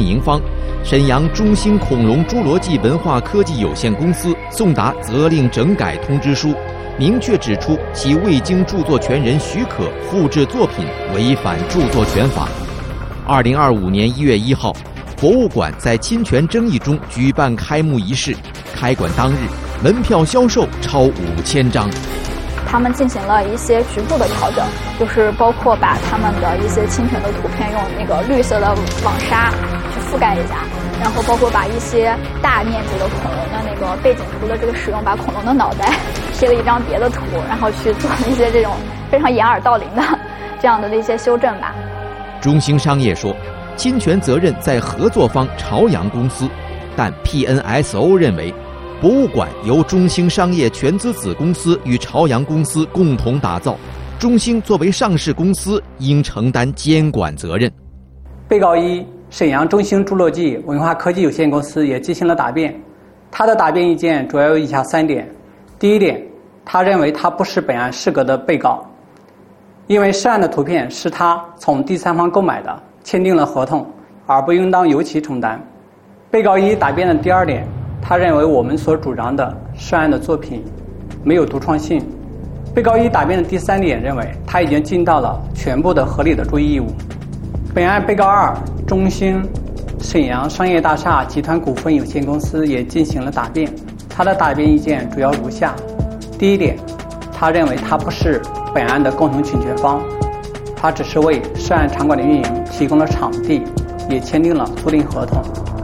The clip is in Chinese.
营方沈阳中兴恐龙侏罗纪文化科技有限公司送达责令整改通知书，明确指出其未经著作权人许可复制作品违反著作权法。2025年1月1号，博物馆在侵权争议中举办开幕仪式，开馆当日，门票销售超5000张。 他们进行了一些局部的调整，就是包括把他们的一些侵权的图片用那个绿色的网纱去覆盖一下，然后包括把一些大面积的恐龙的那个背景图的这个使用，把恐龙的脑袋贴了一张别的图，然后去做一些这种非常掩耳盗铃的这样的一些修正吧。 中兴商业说，侵权责任在合作方朝阳公司，但 PNSO 认为博物馆由中兴商业全资子公司与朝阳公司共同打造，中兴作为上市公司应承担监管责任。 被告一沈阳中兴侏罗纪文化科技有限公司也进行了答辩，他的答辩意见主要有以下3点。第一点，他认为他不是本案适格的被告，因为涉案的图片是他从第三方购买的，签订了合同，而不应当由其承担。被告一答辩的第2点，他认为我们所主张的涉案的作品没有独创性。被告一答辩的第3点认为他已经尽到了全部的合理的注意义务。本案被告2中兴沈阳商业大厦集团股份有限公司也进行了答辩，他的答辩意见主要如下。第一点，他认为他不是本案的共同侵权方，他只是为涉案场馆的运营提供了场地，也签订了租赁合同。